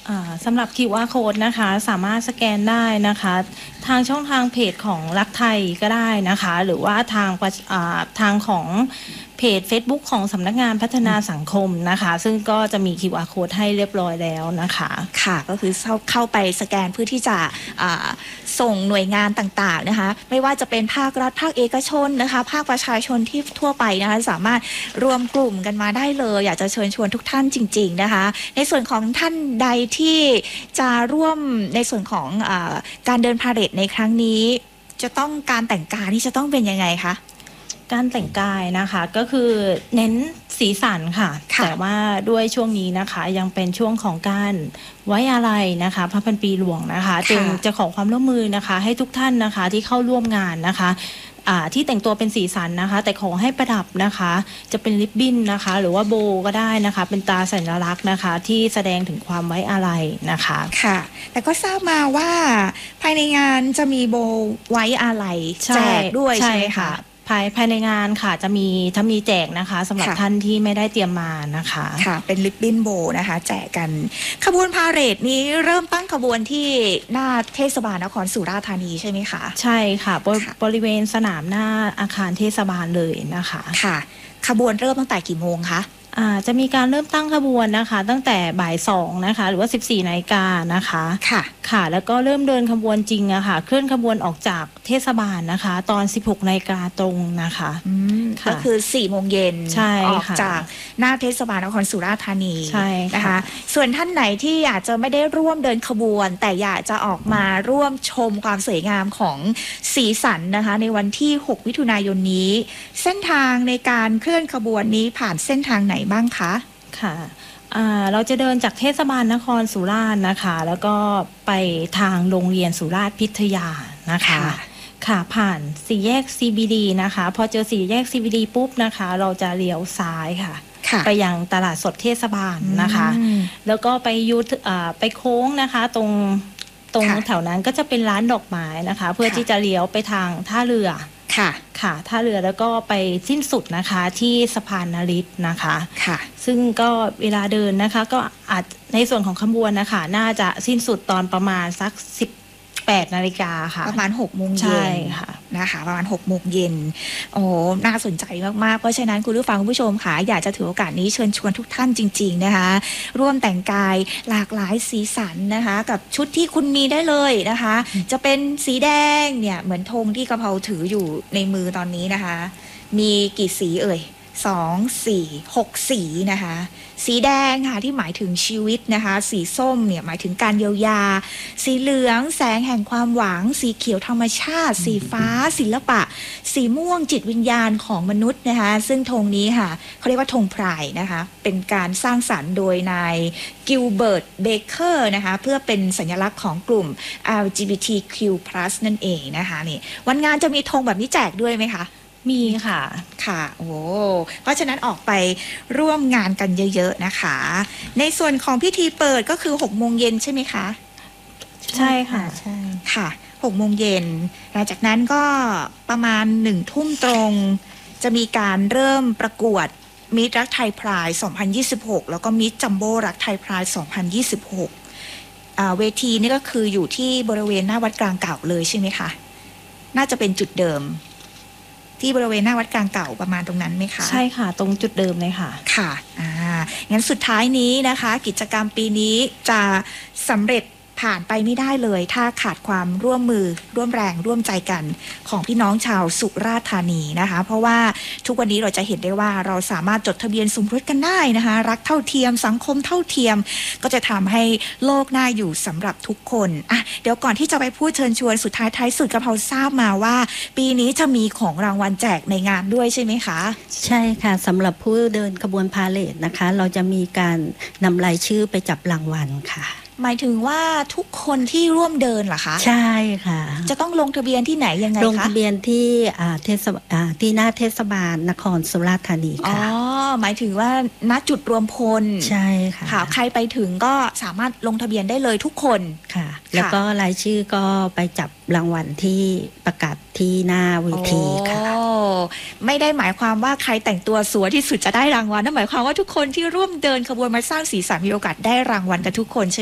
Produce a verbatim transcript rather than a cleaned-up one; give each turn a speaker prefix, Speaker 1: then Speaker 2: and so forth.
Speaker 1: สำหรับ คิว อาร์ Code นะคะสามารถสแกนได้นะคะทางช่องทางเพจของรักไทยก็ได้นะคะหรือว่าทางทางของเพจ Facebook ของสำนักงานพัฒนาสังคมนะคะซึ่งก็จะมี คิว อาร์ Code ให้เรียบร้อยแล้วนะคะ
Speaker 2: ค่ะก็คือเข้าเข้าไปสแกนเพื่อที่จะส่งหน่วยงานต่างๆนะคะไม่ว่าจะเป็นภาครัฐภาคเอกชนนะคะภาคประชาชนที่ทั่วไปนะคะสามารถรวมกลุ่มกันมาได้เลยอยากจะเชิญชวนทุกท่านจริงๆนะคะในส่วนของท่านใดที่จะร่วมในส่วนของอการเดินพาเหรดในครั้งนี้จะต้องการแต่งกายที่จะต้องเป็นยังไงคะ
Speaker 1: การแต่งกายนะคะก็คือเน้นสีสันค่ะแต่ว่าด้วยช่วงนี้นะคะยังเป็นช่วงของการไว้อาลัยนะคะพระพันปีหลวงนะคะจึงจะขอความร่วมมือนะคะให้ทุกท่านนะคะที่เข้าร่วมงานนะคะที่แต่งตัวเป็นสีสันนะคะแต่ขอให้ประดับนะคะจะเป็นริบบิ้นนะคะหรือว่าโบก็ได้นะคะเป็นตราสัญลักษณ์นะคะที่แสดงถึงความไว้อาลัยนะคะ
Speaker 2: ค่ะแต่ก็ทราบมาว่าภายในงานจะมีโบไว้อาลัยแจกด้วยใช่ไหมคะ
Speaker 1: ภายภายในงานค่ะจะมีถ้ามีแจกนะคะสำหรับท่านที่ไม่ได้เตรียมมานะคะ
Speaker 2: ค่ะเป็นริบบิ้นโบนะคะแจกกันขบวนพาเหรดนี้เริ่มตั้งขบวนที่หน้าเทศบาลนครสุราษฎร์ธานีใช่ไหมคะ
Speaker 1: ใช่ค่ะบริเวณสนามหน้าอาคารเทศบาลเลยนะคะ
Speaker 2: ค่ะขบวนเริ่มตั้งแต่กี่โมงคะ
Speaker 1: จะมีการเริ่มตั้งขบวนนะคะตั้งแต่บ่ายสองนะคะหรือว่าสิบสี่นาฬิกานะคะ
Speaker 2: ค่ะ
Speaker 1: ค่ะแล้วก็เริ่มเดินขบวนจริงอะค่ะเคลื่อนขบวนออกจากเทศบาลนะคะตอนสิบหกนาฬิกาตรงนะคะ
Speaker 2: ก็คือสี่โมงเย็นออกจากหน้าเทศบาลนครสุราษฎร์ธานี
Speaker 1: ใช่
Speaker 2: นะคะส่วนท่านไหนที่อาจจะไม่ได้ร่วมเดินขบวนแต่อยากจะออกมาร่วมชมความสวยงามของสีสันนะคะในวันที่หกมิถุนายนนี้เส้นทางในการเคลื่อนขบวนนี้ผ่านเส้นทางไหนบ้างคะ
Speaker 1: ค่ะเราจะเดินจากเทศบาลนครสุราษฎร์นะคะแล้วก็ไปทางโรงเรียนสุราษฎร์พิทยานะคะค่ะผ่านสี่แยก ซี บี ดี นะคะพอเจอสี่แยก ซี บี ดี ปุ๊บนะคะเราจะเลี้ยวซ้ายค่ะไปยังตลาดสดเทศบาลนะคะแล้วก็ไปยูไปโค้งนะคะตรงตรงแถวนั้นก็จะเป็นร้านดอกไม้นะคะเพื่อที่จะเลี้ยวไปทางท่าเรือ
Speaker 2: ค่ะ
Speaker 1: ค่ะท่าเรือแล้วก็ไปสิ้นสุดนะคะที่สะพานนฤทธิ์นะคะ
Speaker 2: ค่ะ
Speaker 1: ซึ่งก็เวลาเดินนะคะก็อาจในส่วนของขบวนนะคะน่าจะสิ้นสุดตอนประมาณสักสิบแปดนาฬิกาค่ะ
Speaker 2: ประมาณหกโมงเย็น
Speaker 1: ใช่ค่ะ
Speaker 2: นะคะประมาณหกโมงเย็นโอ้น่าสนใจมากๆเพราะฉะนั้นคุณผู้ฟังคุณผู้ชมค่ะอยากจะถือโอกาสนี้เชิญชวนทุกท่านจริงๆนะคะร่วมแต่งกายหลากหลายสีสันนะคะกับชุดที่คุณมีได้เลยนะคะจะเป็นสีแดงเนี่ยเหมือนธงที่กะเพราถืออยู่ในมือตอนนี้นะคะมีกี่สีเอ่ยสองสี่หกสีนะคะสีแดงค่ะที่หมายถึงชีวิตนะคะสีส้มเนี่ยหมายถึงการเยียวยาสีเหลืองแสงแห่งความหวังสีเขียวธรรมชาติสีฟ้าศิลปะสีม่วงจิตวิญญาณของมนุษย์นะคะซึ่งธงนี้ค่ะเขาเรียกว่าธงไพร์นะคะเป็นการสร้างสรรค์โดยนายกิลเบิร์ตเบเกอร์นะคะเพื่อเป็นสัญลักษณ์ของกลุ่ม แอล จี บี ที คิว พลัส นั่นเองนะคะนี่วันงานจะมีธงแบบนี้แจกด้วยไหมคะ
Speaker 1: มีค่ะ
Speaker 2: ค่ะโอ้เพราะฉะนั้นออกไปร่วมงานกันเยอะๆนะคะในส่วนของพิธีเปิดก็คือหกโมงเย็นใช่ไหมคะ
Speaker 1: ใช่ค่ะใช่
Speaker 2: ค่ะหกโมงเย็นหลังจากนั้นก็ประมาณหนึ่งทุ่มตรงจะมีการเริ่มประกวดมิตรรักไทยพรายสองพันยี่สิบหกแล้วก็มิตรจัมโบ้รักไทยพรายสองพันยี่สิบหกอ่าเวทีนี่ก็คืออยู่ที่บริเวณหน้าวัดกลางเก่าเลยใช่ไหมคะน่าจะเป็นจุดเดิมที่บริเวณหน้าวัดกลางเก่าประมาณตรงนั้นไหมคะ
Speaker 1: ใช่ค่ะตรงจุดเดิมเลยค่ะ
Speaker 2: ค่ะอ่างั้นสุดท้ายนี้นะคะกิจกรรมปีนี้จะสำเร็จผ่านไปไม่ได้เลยถ้าขาดความร่วมมือร่วมแรงร่วมใจกันของพี่น้องชาวสุราษฎร์ธานีนะคะเพราะว่าทุกวันนี้เราจะเห็นได้ว่าเราสามารถจดทะเบียนสมรสกันได้นะคะรักเท่าเทียมสังคมเท่าเทียมก็จะทำให้โลกน่าอยู่สำหรับทุกคนอ่ะเดี๋ยวก่อนที่จะไปพูดเชิญชวนสุดท้ายท้ายสุดกะเพราทราบมาว่าปีนี้จะมีของรางวัลแจกในงานด้วยใช่ไหมคะ
Speaker 3: ใช่ค่ะสำหรับผู้เดินขบวนพาเหรดนะคะเราจะมีการนำรายชื่อไปจับรางวัลค่ะ
Speaker 2: หมายถึงว่าทุกคนที่ร่วมเดินเหรอคะ
Speaker 3: ใช่ค่ะ
Speaker 2: จะต้องลงทะเบียนที่ไหนยังไงคะ
Speaker 3: ลงทะเบียนที่เทศที่หน้าเทศบาลนครสุราษฎร์ธานีค่ะ
Speaker 2: อ๋อหมายถึงว่าณจุดรวมพล
Speaker 3: ใช่ค่ะ
Speaker 2: ค่ะใครไปถึงก็สามารถลงทะเบียนได้เลยทุกคน
Speaker 3: ค่ะแล้วก็รายชื่อก็ไปจับรางวัลที่ประกาศที่หน้าเวทีค่ะ
Speaker 2: ไม่ได้หมายความว่าใครแต่งตัวสวยที่สุดจะได้รางวัลนั่นหมายความว่าทุกคนที่ร่วมเดินขบวนมาสร้างสีสันมีโอกาสได้รางวัลกันทุกคนใช่